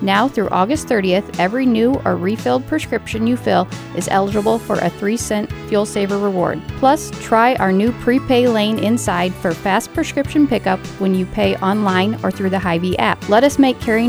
Now through August 30th, every new or refilled prescription you fill is eligible for a 3-cent Fuel Saver reward. Plus, try our new prepay lane inside for fast prescription pickup when you pay online or through the Hy-Vee app. Let us make carrying